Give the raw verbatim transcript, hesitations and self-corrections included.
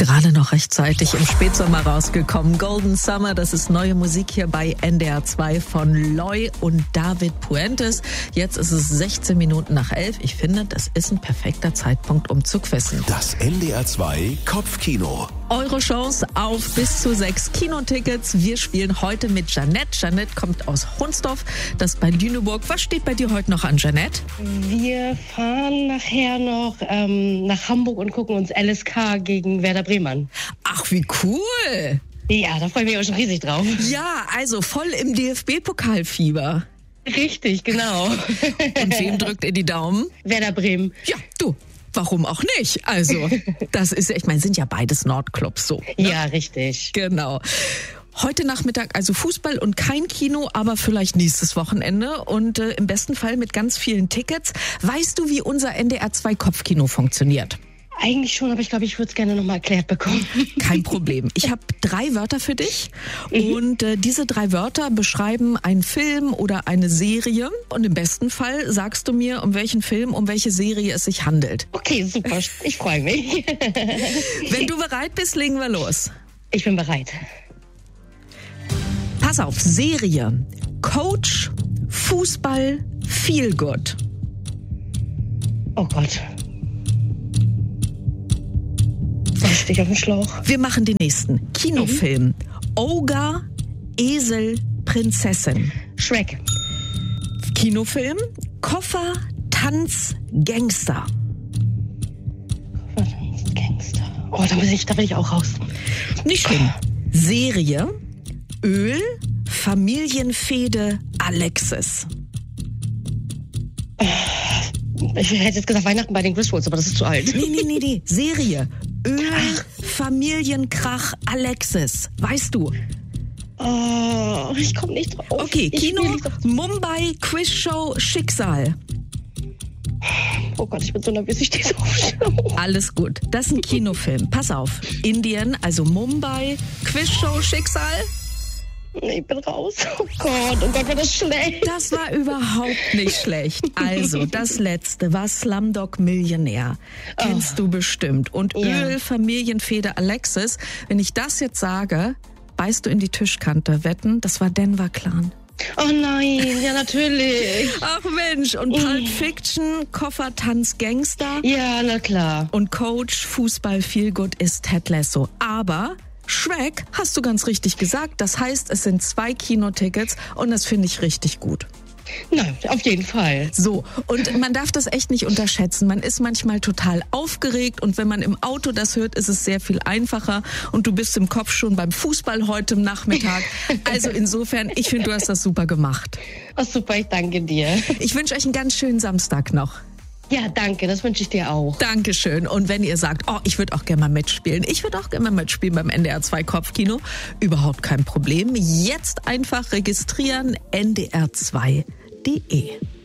Gerade noch rechtzeitig im Spätsommer rausgekommen. Golden Summer, das ist neue Musik hier bei N D R zwei von Loy und David Puentes. Jetzt ist es sechzehn Minuten nach elf. Ich finde, das ist ein perfekter Zeitpunkt, um zu quizzen. Das N D R zwei Kopfkino. Eure Chance auf bis zu sechs Kinotickets. Wir spielen heute mit Jeanette. Jeanette kommt aus Hunsdorf, das bei Lüneburg. Was steht bei dir heute noch an, Jeanette? Wir fahren nachher noch ähm, nach Hamburg und gucken uns L S K gegen Werder Bremen an. Ach, wie cool! Ja, da freue ich mich auch schon riesig drauf. Ja, also voll im D F B-Pokalfieber. Richtig, genau. Und wem drückt ihr die Daumen? Werder Bremen. Ja, du. Warum auch nicht? Also, das ist ja, ich meine, sind ja beides Nordclubs so. Ne? Ja, richtig. Genau. Heute Nachmittag also Fußball und kein Kino, aber vielleicht nächstes Wochenende und äh, im besten Fall mit ganz vielen Tickets. Weißt du, wie unser N D R zwei Kopfkino funktioniert? Eigentlich schon, aber ich glaube, ich würde es gerne nochmal erklärt bekommen. Kein Problem. Ich habe drei Wörter für dich und äh, diese drei Wörter beschreiben einen Film oder eine Serie und im besten Fall sagst du mir, um welchen Film, um welche Serie es sich handelt. Okay, super. Ich freue mich. Wenn du bereit bist, legen wir los. Ich bin bereit. Pass auf, Serie, Coach, Fußball, Feel Good. Oh Gott. Was steht auf dem Schlauch? Wir machen den nächsten. Kinofilm. Mhm. Ogre, Esel, Prinzessin. Shrek. Kinofilm. Koffer, Tanz, Gangster. Koffer, Tanz, Gangster. Oh, da bin ich, da bin ich auch raus. Nicht schlimm. Serie. Öl, Familienfehde, Alexis. Ich hätte jetzt gesagt Weihnachten bei den Griswolds, aber das ist zu alt. Nee, nee, nee, nee. Serie. Öl, Ach. Familienkrach, Alexis. Weißt du? Oh, ich komme nicht drauf. Okay, ich Kino, Mumbai, Quizshow, Schicksal. Oh Gott, ich bin so nervös, ich stehe so auf Schlauch. Alles gut. Das ist ein Kinofilm. Pass auf. Indien, also Mumbai, Quizshow, Schicksal. Ich bin raus. Oh Gott, oh Gott, war das schlecht. Das war überhaupt nicht schlecht. Also, das letzte war Slumdog Millionär. Kennst oh. du bestimmt. Und ja. Öl, Familienfehde, Alexis. Wenn ich das jetzt sage, beißt du in die Tischkante. Wetten, das war Denver Clan. Oh nein, ja natürlich. Ach Mensch, und Pulp Fiction, Koffer, Tanz, Gangster. Ja, na klar. Und Coach, Fußball, Feel Good ist Ted Lasso. Aber Shrek hast du ganz richtig gesagt. Das heißt, es sind zwei Kinotickets und das finde ich richtig gut. Nein, auf jeden Fall. So, und man darf das echt nicht unterschätzen. Man ist manchmal total aufgeregt und wenn man im Auto das hört, ist es sehr viel einfacher und du bist im Kopf schon beim Fußball heute Nachmittag. Also insofern, ich finde, du hast das super gemacht. Oh, super, ich danke dir. Ich wünsche euch einen ganz schönen Samstag noch. Ja, danke, das wünsche ich dir auch. Dankeschön. Und wenn ihr sagt, oh, ich würde auch gerne mal mitspielen, ich würde auch gerne mal mitspielen beim N D R zwei Kopfkino, überhaupt kein Problem. Jetzt einfach registrieren, N D R zwei punkt de.